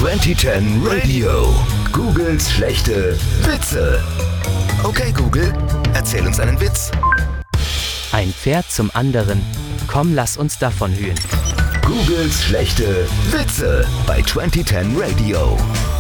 2010 Radio. Googles schlechte Witze. Okay, Google, erzähl uns einen Witz. Ein Pferd zum anderen. Komm, lass uns davon hühen. Googles schlechte Witze bei 2010 Radio.